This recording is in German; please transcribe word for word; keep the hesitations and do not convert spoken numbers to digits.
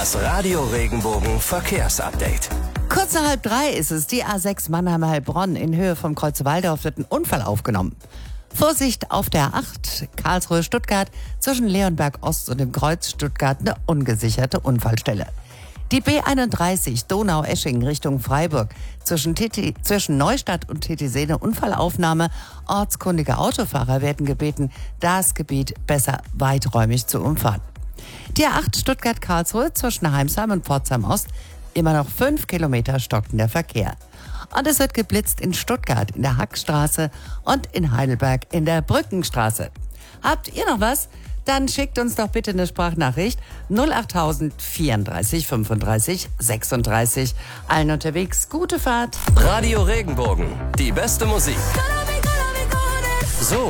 Das Radio Regenbogen Verkehrsupdate. Kurz nach halb drei ist es. Die A sechs Mannheim-Heilbronn in Höhe vom Kreuz Waldorf wird ein Unfall aufgenommen. Vorsicht auf der A acht Karlsruhe-Stuttgart zwischen Leonberg Ost und dem Kreuz Stuttgart eine ungesicherte Unfallstelle. Die B einunddreißig Donau-Eschingen Richtung Freiburg zwischen, Titi, zwischen Neustadt und Titisee eine Unfallaufnahme. Ortskundige Autofahrer werden gebeten, das Gebiet besser weiträumig zu umfahren. Die A acht Stuttgart-Karlsruhe zwischen Heimsheim und Pforzheim Ost immer noch fünf Kilometer stockender Verkehr. Und es wird geblitzt in Stuttgart in der Hackstraße und in Heidelberg in der Brückenstraße. Habt ihr noch was? Dann schickt uns doch bitte eine Sprachnachricht null achttausend vierunddreißig fünfunddreißig sechsunddreißig. Allen unterwegs gute Fahrt. Radio Regenbogen, die beste Musik. So